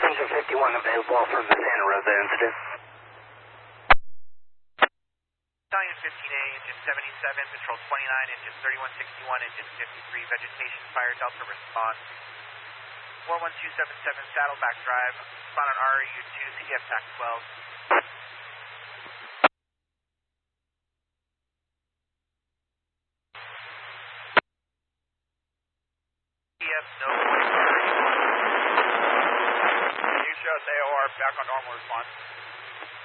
Engine 51 available from the Santa Rosa incident. Stallion 15A, engine 77, patrol 29, engine 3161, engine 53, vegetation, fire, Delta response. 41277, Saddleback Drive, spot on RU2, CF TAC 12. CF, no. Can you show us AOR back on normal response?